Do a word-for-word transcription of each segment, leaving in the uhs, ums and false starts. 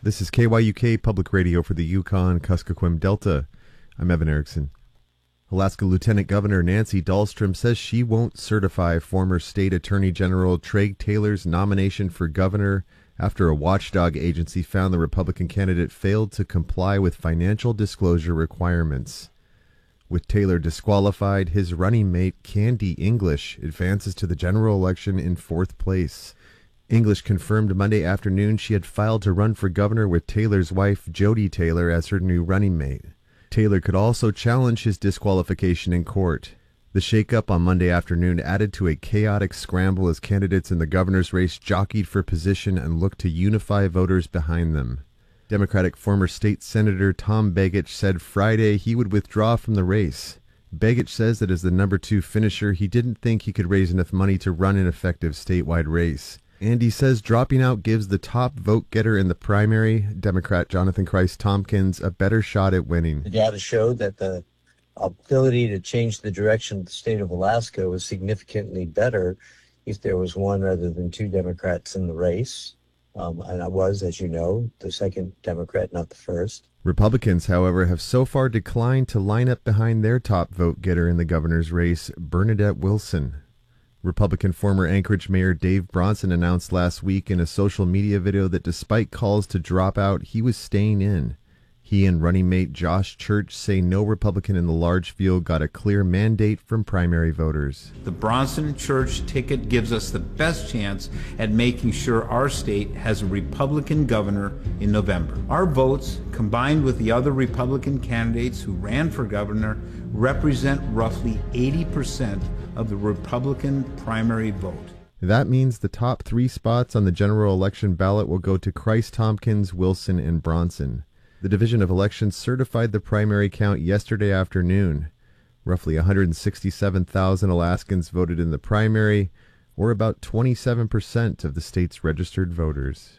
This is K Y U K Public Radio for the Yukon-Kuskokwim Delta. I'm Evan Erickson. Alaska Lieutenant Governor Nancy Dahlstrom says she won't certify former State Attorney General Traig Taylor's nomination for governor after a watchdog agency found the Republican candidate failed to comply with financial disclosure requirements. With Taylor disqualified, his running mate Candy English advances to the general election in fourth place. English confirmed Monday afternoon she had filed to run for governor with Taylor's wife Jody Taylor as her new running mate. Taylor could also challenge his disqualification in court. The shakeup on Monday afternoon added to a chaotic scramble as candidates in the governor's race jockeyed for position and looked to unify voters behind them. Democratic former state senator Tom Begich said Friday he would withdraw from the race. Begich says that as the number two finisher, he didn't think he could raise enough money to run an effective statewide race. And he says dropping out gives the top vote-getter in the primary, Democrat Jonathan Christ Tompkins, a better shot at winning. The data showed that the ability to change the direction of the state of Alaska was significantly better if there was one rather than two Democrats in the race. Um, and I was, as you know, the second Democrat, not the first. Republicans, however, have so far declined to line up behind their top vote-getter in the governor's race, Bernadette Wilson. Republican former Anchorage Mayor Dave Bronson announced last week in a social media video that despite calls to drop out, he was staying in. He and running mate Josh Church say no Republican in the large field got a clear mandate from primary voters. The Bronson-Church ticket gives us the best chance at making sure our state has a Republican governor in November. Our votes, combined with the other Republican candidates who ran for governor, represent roughly eighty percent of the Republican primary vote. That means the top three spots on the general election ballot will go to Christ Tompkins, Wilson, and Bronson. The Division of Elections certified the primary count yesterday afternoon. Roughly one hundred sixty-seven thousand Alaskans voted in the primary, or about twenty-seven percent of the state's registered voters.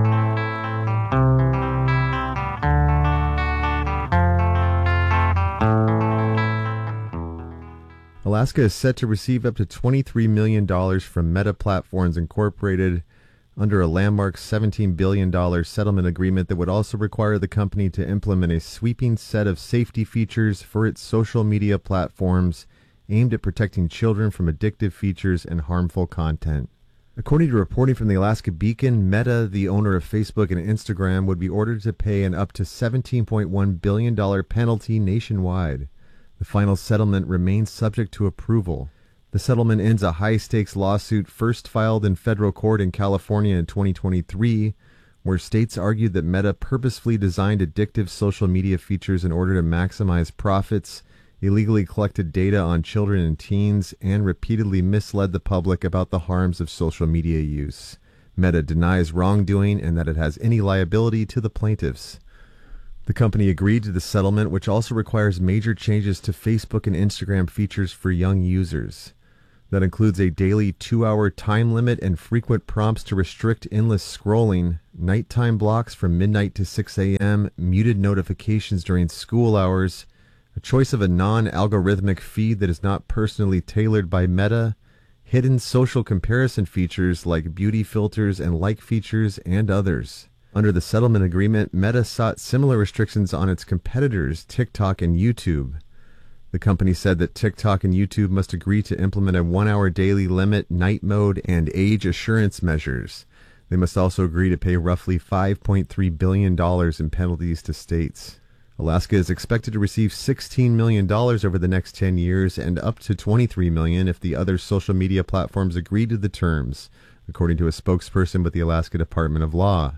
Alaska is set to receive up to twenty-three million dollars from Meta Platforms Incorporated under a landmark seventeen billion dollars settlement agreement that would also require the company to implement a sweeping set of safety features for its social media platforms aimed at protecting children from addictive features and harmful content. According to reporting from the Alaska Beacon, Meta, the owner of Facebook and Instagram, would be ordered to pay an up to seventeen point one billion dollars penalty nationwide. The final settlement remains subject to approval. The settlement ends a high-stakes lawsuit first filed in federal court in California in twenty twenty-three, where states argued that Meta purposefully designed addictive social media features in order to maximize profits, illegally collected data on children and teens, and repeatedly misled the public about the harms of social media use. Meta denies wrongdoing and that it has any liability to the plaintiffs. The company agreed to the settlement, which also requires major changes to Facebook and Instagram features for young users. That includes a daily two-hour time limit and frequent prompts to restrict endless scrolling, nighttime blocks from midnight to six a.m., muted notifications during school hours, a choice of a non-algorithmic feed that is not personally tailored by Meta, hidden social comparison features like beauty filters and like features, and others. Under the settlement agreement, Meta sought similar restrictions on its competitors, TikTok and YouTube. The company said that TikTok and YouTube must agree to implement a one-hour daily limit, night mode, and age assurance measures. They must also agree to pay roughly five point three billion dollars in penalties to states. Alaska is expected to receive sixteen million dollars over the next ten years and up to twenty-three million dollars if the other social media platforms agree to the terms, according to a spokesperson with the Alaska Department of Law.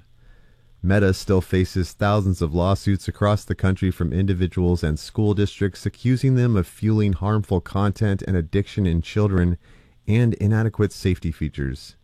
Meta still faces thousands of lawsuits across the country from individuals and school districts accusing them of fueling harmful content and addiction in children and inadequate safety features.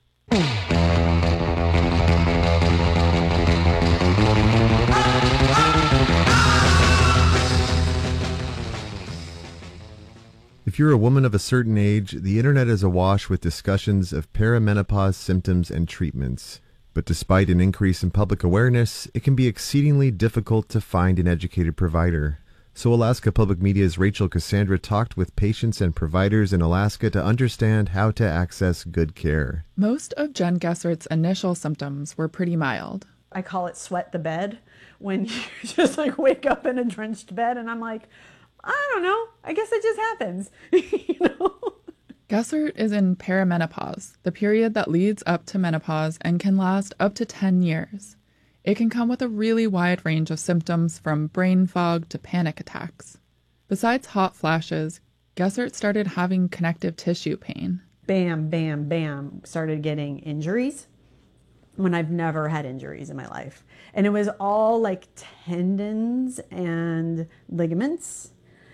If you're a woman of a certain age, the internet is awash with discussions of perimenopause symptoms and treatments. But despite an increase in public awareness, it can be exceedingly difficult to find an educated provider. So Alaska Public Media's Rachel Cassandra talked with patients and providers in Alaska to understand how to access good care. Most of Jen Gessert's initial symptoms were pretty mild. I call it sweat the bed, when you just like wake up in a drenched bed and I'm like, I don't know, I guess it just happens, you know? Gessert is in perimenopause, the period that leads up to menopause and can last up to ten years. It can come with a really wide range of symptoms from brain fog to panic attacks. Besides hot flashes, Gessert started having connective tissue pain. Bam, bam, bam, started getting injuries when I've never had injuries in my life. And it was all like tendons and ligaments.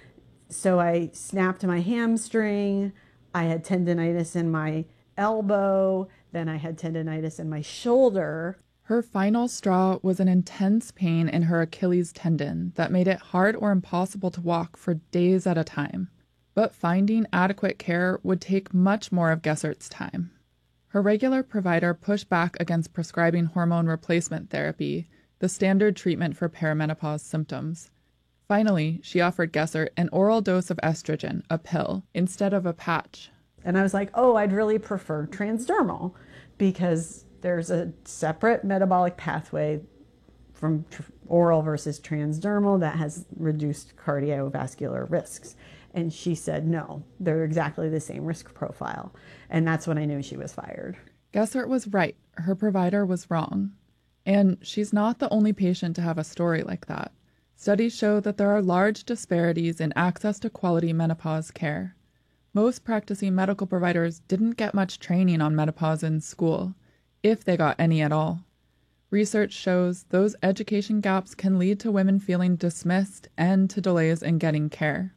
So I snapped my hamstring, I had tendonitis in my elbow, then I had tendonitis in my shoulder. Her final straw was an intense pain in her Achilles tendon that made it hard or impossible to walk for days at a time. But finding adequate care would take much more of Gessert's time. Her regular provider pushed back against prescribing hormone replacement therapy, the standard treatment for perimenopause symptoms. Finally, she offered Gessert an oral dose of estrogen, a pill, instead of a patch. And I was like, oh, I'd really prefer transdermal because there's a separate metabolic pathway from tr- oral versus transdermal that has reduced cardiovascular risks. And she said, no, they're exactly the same risk profile. And that's when I knew she was fired. Gessert was right. Her provider was wrong. And she's not the only patient to have a story like that. Studies show that there are large disparities in access to quality menopause care. Most practicing medical providers didn't get much training on menopause in school, if they got any at all. Research shows those education gaps can lead to women feeling dismissed and to delays in getting care.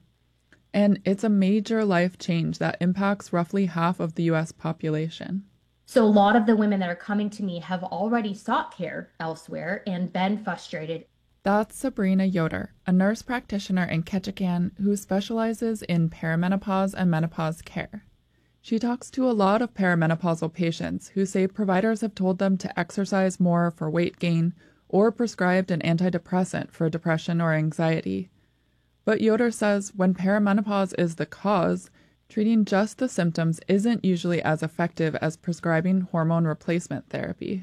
And it's a major life change that impacts roughly half of the U S population. So a lot of the women that are coming to me have already sought care elsewhere and been frustrated. That's Sabrina Yoder, a nurse practitioner in Ketchikan who specializes in perimenopause and menopause care. She talks to a lot of perimenopausal patients who say providers have told them to exercise more for weight gain or prescribed an antidepressant for depression or anxiety. But Yoder says when perimenopause is the cause, treating just the symptoms isn't usually as effective as prescribing hormone replacement therapy.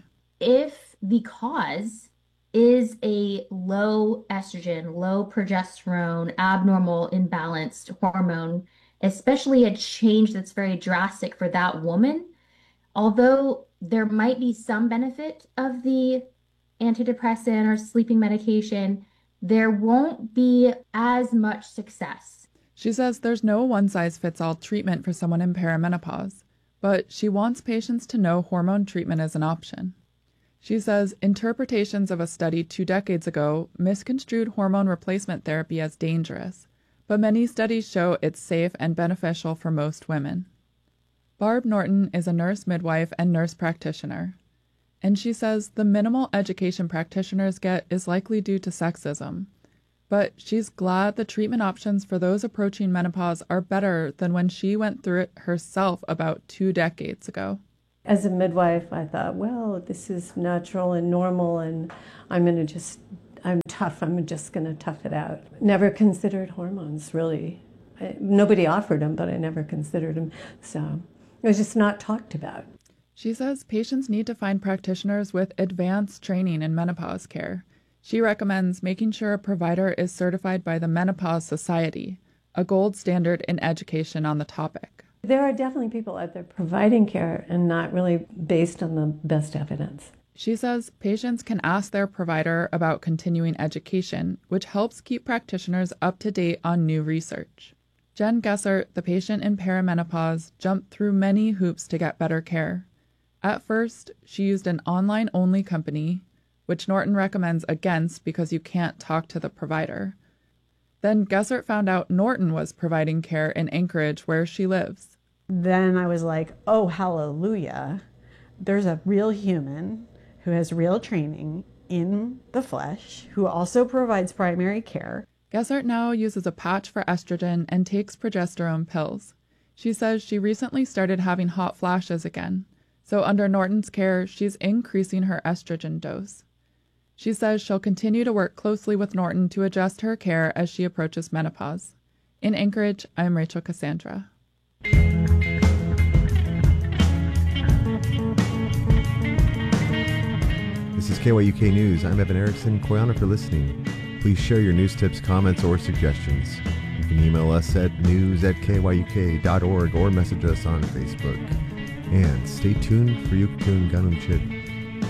If the cause is a low estrogen, low progesterone, abnormal, imbalanced hormone, especially a change that's very drastic for that woman, although there might be some benefit of the antidepressant or sleeping medication, there won't be as much success. She says there's no one-size-fits-all treatment for someone in perimenopause, but she wants patients to know hormone treatment is an option. She says interpretations of a study two decades ago misconstrued hormone replacement therapy as dangerous, but many studies show it's safe and beneficial for most women. Barb Norton is a nurse midwife and nurse practitioner. And she says the minimal education practitioners get is likely due to sexism. But she's glad the treatment options for those approaching menopause are better than when she went through it herself about two decades ago. As a midwife, I thought, well, this is natural and normal, and I'm going to just, I'm tough, I'm just going to tough it out. Never considered hormones, really. I, nobody offered them, but I never considered them. So it was just not talked about. She says patients need to find practitioners with advanced training in menopause care. She recommends making sure a provider is certified by the Menopause Society, a gold standard in education on the topic. There are definitely people out there providing care and not really based on the best evidence. She says patients can ask their provider about continuing education, which helps keep practitioners up to date on new research. Jen Gessert, the patient in perimenopause, jumped through many hoops to get better care. At first, she used an online-only company, which Norton recommends against because you can't talk to the provider. Then Gessert found out Norton was providing care in Anchorage, where she lives. Then I was like, oh, hallelujah. There's a real human who has real training in the flesh, who also provides primary care. Gessert now uses a patch for estrogen and takes progesterone pills. She says she recently started having hot flashes again. So under Norton's care, she's increasing her estrogen dose. She says she'll continue to work closely with Norton to adjust her care as she approaches menopause. In Anchorage, I'm Rachel Cassandra. This is K Y U K News. I'm Evan Erickson. Koyana for listening. Please share your news tips, comments, or suggestions. You can email us at news at K Y U K dot org or message us on Facebook. And stay tuned for Yukatun Ganum Chit.